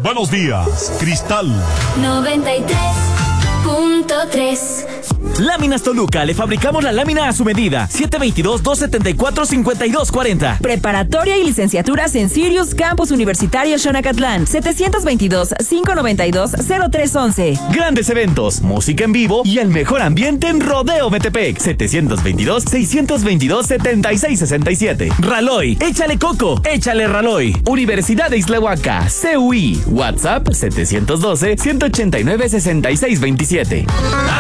Buenos días, Cristal 93.3. Láminas Toluca, le fabricamos la lámina a su medida. 722-274-5240. Preparatoria y licenciaturas en Sirius Campus Universitario Xonacatlán. 722-592-0311. Grandes eventos, música en vivo y el mejor ambiente en Rodeo Metepec. 722-622-7667. Raloy, échale coco, échale Raloy. Universidad de Islahuaca, CUI. WhatsApp 712-189-6627.